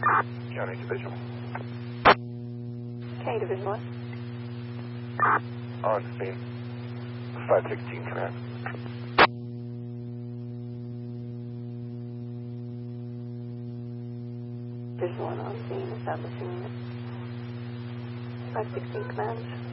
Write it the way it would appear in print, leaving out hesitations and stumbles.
County Division. Okay, Division 1. On scene. 516 command. Division 1 on scene, establishing unit. 516 command.